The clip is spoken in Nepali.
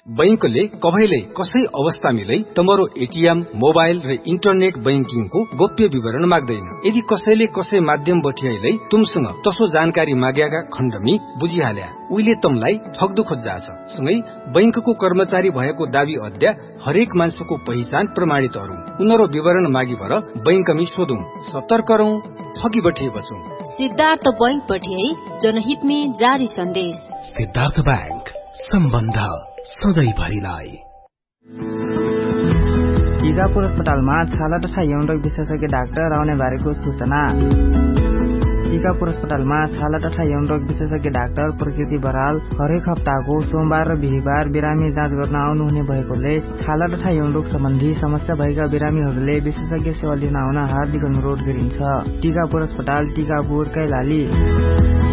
बैंकले कभैले कसै अवस्था मिलै तमरो एटीएम मोबाइल र इन्टरनेट बैंकिङको गोप्य विवरण माग्दैन। यदि कसैले कसै माध्यम बठियाइलै तुमसँग तसो जानकारी माग्याका खण्डमी बुझिहाल्या उहिले तमलाई ठग्दो खोज्जा छ। सँगै बैंकको कर्मचारी भएको दावी अद्या हरेक मान्छेको पहिचान प्रमाणित अरौं उनीहरु विवरण मागी भर बैंकमी सोधौं सतर्क रहौं ठगी बठे बचौं। सिद्धार्थ बैंक बठियाई जनहित में जारी सन्देश। सिद्धार्थ बैंक सम्बन्ध सधैँभरिलाई। टिकापुर अस्पतालमा छाला तथा यौन रोग विशेषज्ञ डाक्टर आउने बारेको सूचना। टिकापुर अस्पतालमा छाला तथा यौन रोग विशेषज्ञ डाक्टर प्रकृति बराल हरेक हप्ताको सोमबार र बिहीबार बिरामी जाँच गर्न आउनुहुने भएकोले छाला तथा यौन रोग सम्बन्धी समस्या भएका बिरामीहरूले विशेषज्ञ सेवा लिन आउन हार्दिक अनुरोध गरिन्छ। टिकापुर अस्पताल टिकापुर कैलाली।